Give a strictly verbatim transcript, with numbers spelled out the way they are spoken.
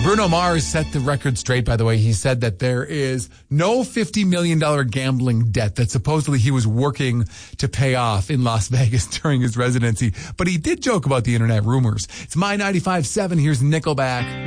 Bruno Mars set the record straight, by the way. He said that there is no fifty million dollars gambling debt that supposedly he was working to pay off in Las Vegas during his residency. But he did joke about the internet rumors. It's My ninety-five point seven. Here's Nickelback.